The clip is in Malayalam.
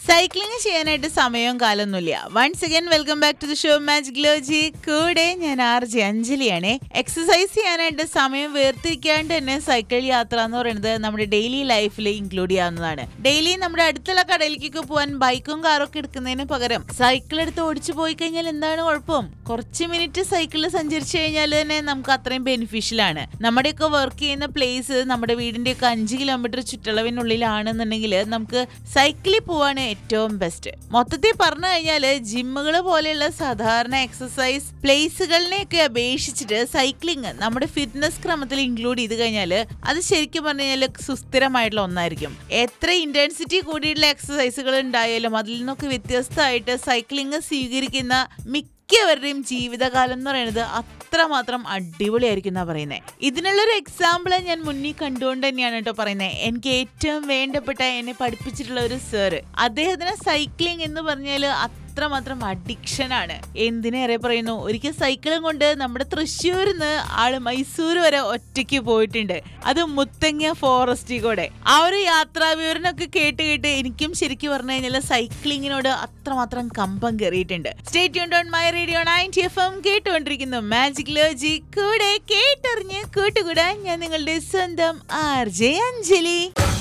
സൈക്ലിംഗ് ചെയ്യാനായിട്ട് സമയവും കാലൊന്നുമില്ല. Once again welcome back to the show magic ലോജി. കൂടെ ഞാൻ RJ അഞ്ജലിയാണേ. എക്സസൈസ് ചെയ്യാനായിട്ട് സമയം വേർതിരിക്കാണ്ട് തന്നെ സൈക്കിൾ യാത്ര എന്ന് പറയുന്നത് നമ്മുടെ ഡെയിലി ലൈഫിൽ ഇൻക്ലൂഡ് ചെയ്യാവുന്നതാണ്. ഡെയിലി നമ്മുടെ അടുത്തുള്ള കടയിലേക്കൊക്കെ പോകാൻ ബൈക്കും കാറും ഒക്കെ എടുക്കുന്നതിന് പകരം സൈക്കിൾ എടുത്ത് ഓടിച്ചു പോയി കഴിഞ്ഞാൽ എന്താണ് കുഴപ്പം? കുറച്ച് മിനിറ്റ് സൈക്കിളിൽ സഞ്ചരിച്ചു കഴിഞ്ഞാൽ തന്നെ നമുക്ക് അത്രയും ബെനിഫിഷ്യൽ ആണ്. നമ്മുടെയൊക്കെ വർക്ക് ചെയ്യുന്ന പ്ലേസ് നമ്മുടെ വീടിന്റെയൊക്കെ 5 കിലോമീറ്റർ ചുറ്റളവിനുള്ളിലാണെന്നുണ്ടെങ്കിൽ നമുക്ക് സൈക്കിളിൽ പോവാണ് ഏറ്റവും ബെസ്റ്റ്. മൊത്തത്തിൽ പറഞ്ഞു കഴിഞ്ഞാല് ജിമ്മുകൾ പോലെയുള്ള സാധാരണ എക്സസൈസ് പ്ലേസുകളിനെയൊക്കെ അപേക്ഷിച്ചിട്ട് സൈക്ലിംഗ് നമ്മുടെ ഫിറ്റ്നസ് ക്രമത്തിൽ ഇൻക്ലൂഡ് ചെയ്ത് കഴിഞ്ഞാല് അത് ശരിക്കും പറഞ്ഞു കഴിഞ്ഞാൽ സുസ്ഥിരമായിട്ടുള്ള ഒന്നായിരിക്കും. എത്ര ഇന്റൻസിറ്റി കൂടിയിട്ടുള്ള എക്സസൈസുകൾ ഉണ്ടായാലും അതിൽ നിന്നൊക്കെ വ്യത്യസ്തമായിട്ട് സൈക്ലിംഗ് സ്വീകരിക്കുന്ന മിക്കവരുടെയും ജീവിതകാലം എന്ന് പറയുന്നത് അത്രമാത്രം അടിപൊളിയായിരിക്കും എന്നാ പറയുന്നത്. ഇതിനുള്ളൊരു എക്സാമ്പിൾ ഞാൻ മുന്നിൽ കണ്ടുകൊണ്ട് തന്നെയാണ് കേട്ടോ പറയുന്നത്. എനിക്ക് ഏറ്റവും വേണ്ടപ്പെട്ട എന്നെ പഠിപ്പിച്ചിട്ടുള്ള ഒരു സാറ്, അദ്ദേഹത്തിന് സൈക്ലിംഗ് എന്ന് പറഞ്ഞാൽ അത്രമാത്രം അഡിക്ഷൻ ആണ്. എന്തിനേറെ പറയുന്നു, ഒരിക്കൽ സൈക്കിളും കൊണ്ട് നമ്മുടെ തൃശ്ശൂരിന്ന് ആള് മൈസൂർ വരെ ഒറ്റയ്ക്ക് പോയിട്ടുണ്ട്. അത് മുത്തങ്ങ ഫോറസ്റ്റിൽ കൂടെ. ആ ഒരു യാത്രാ വിവരണമൊക്കെ കേട്ട് എനിക്കും ശരിക്കും പറഞ്ഞു കഴിഞ്ഞാൽ സൈക്ലിങ്ങിനോട് അത്രമാത്രം കമ്പം കയറിയിട്ടുണ്ട്. Stay tuned on my radio 90 FM കേട്ടുകൊണ്ടിരിക്കുന്നു മാജിക് ലോജി. കൂടെ കേട്ടറിഞ്ഞ് കൂട്ടുകൂടാൻ ഞാൻ നിങ്ങളുടെ സ്വന്തം RJ അഞ്ജലി.